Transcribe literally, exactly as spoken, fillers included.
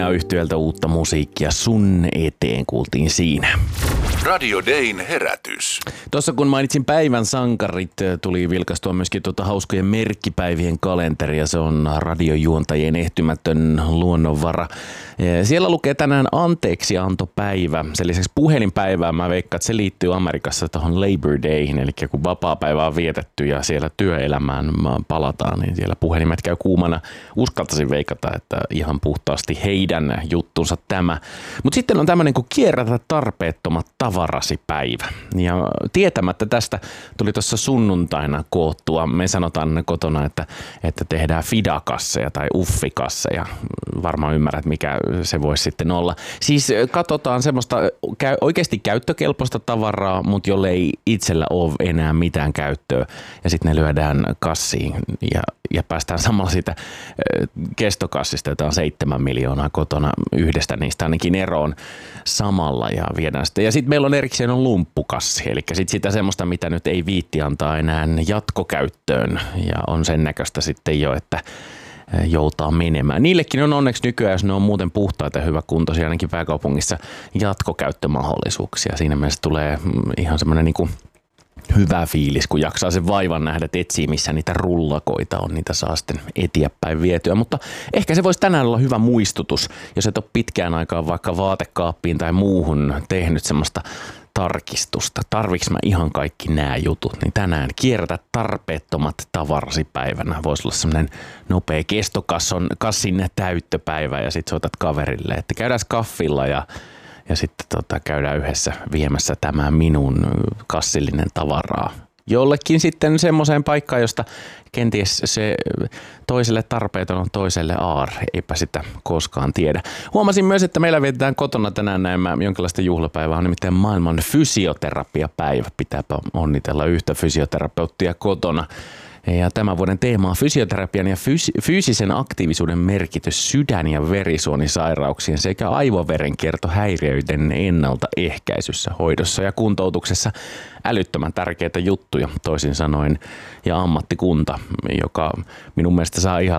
Linja-yhtiöltä uutta musiikkia Sun eteen kuultiin siinä. Radio Dayn herätys. Tuossa kun mainitsin päivän sankarit, tuli vilkastua myöskin tuota hauskojen merkkipäivien kalenteria. Se on radiojuontajien ehtymätön luonnonvara. Siellä lukee tänään anteeksiantopäivä. Sen lisäksi puhelinpäivää. Mä veikkaan, että se liittyy Amerikassa tuohon Labor Dayhin. Eli kun vapaa-päivä on vietetty ja siellä työelämään palataan, niin siellä puhelimet käy kuumana. Uskaltaisin veikata, että ihan puhtaasti heidän juttunsa tämä. Mutta sitten on tämmöinen kuin kierrätä tarpeettomat tavarasi päivä. Ja tietämättä tästä tuli tuossa sunnuntaina koottua. Me sanotaan kotona, että, että tehdään fidakasseja tai uffikasseja. Varmaan ymmärrät, mikä se voisi sitten olla. Siis katsotaan semmoista oikeasti käyttökelpoista tavaraa, mutta jolle ei itsellä ole enää mitään käyttöä. Ja sitten ne lyödään kassiin ja, ja päästään samalla siitä kestokassista, jota on seitsemän miljoonaa kotona, yhdestä niistä ainakin eroon samalla ja viedään sitä. Ja sitten meillä on erikseen on lumppukassi, eli sitten sitä semmoista, mitä nyt ei viitti antaa enää jatkokäyttöön ja on sen näköistä sitten jo, että joutaa menemään. Niillekin on onneksi nykyään, jos ne on muuten puhtaita ja hyväkuntoisia, ainakin pääkaupungissa, jatkokäyttömahdollisuuksia. Siinä mielessä tulee ihan semmoinen niin kuin hyvä fiilis, kun jaksaa sen vaivan nähdä, että etsii missä niitä rullakoita on, niitä saa sitten eteenpäin vietyä. Mutta ehkä se voisi tänään olla hyvä muistutus, jos et ole pitkään aikaan vaikka vaatekaappiin tai muuhun tehnyt semmoista tarkistusta. Tarviks mä ihan kaikki nämä jutut, niin tänään kierrätä tarpeettomat tavarasi päivänä. Voisi olla semmoinen nopea kestokassin kassin täyttöpäivä ja sit soitat kaverille, että käydään kaffilla ja Ja sitten tota, käydään yhdessä viemässä tämä minun kassillinen tavaraa jollekin sitten semmoiseen paikkaan, josta kenties se toiselle tarpeeton on toiselle aarre. Eipä sitä koskaan tiedä. Huomasin myös, että meillä vietetään kotona tänään näemmä jonkinlaista juhlapäivää. On nimittäin maailman fysioterapiapäivä. Pitääpä onnitella yhtä fysioterapeuttia kotona. Ja tämän vuoden teema on fysioterapian ja fyys- fyysisen aktiivisuuden merkitys sydän- ja verisuonisairauksien sekä aivoverenkiertohäiriöiden ennaltaehkäisyssä, hoidossa ja kuntoutuksessa. Älyttömän tärkeitä juttuja toisin sanoen ja ammattikunta, joka minun mielestä saa ihan